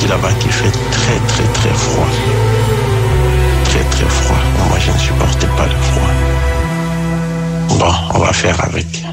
là-bas qu'il fait très très très froid. Très très froid. Moi je ne supportais pas le froid. Bon, on va faire avec.